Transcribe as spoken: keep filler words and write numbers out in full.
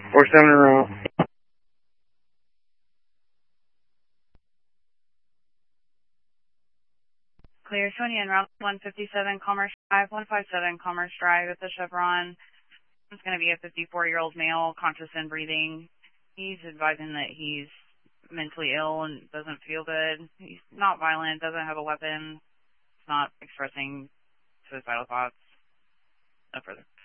four seven around. Clear twenty and route one fifty-seven Commerce Drive, one fifty-seven Commerce Drive at the Chevron. It's going to be a fifty-four-year-old male, conscious and breathing. He's advising that he's mentally ill and doesn't feel good. He's not violent, doesn't have a weapon. He's not expressing suicidal thoughts. No further.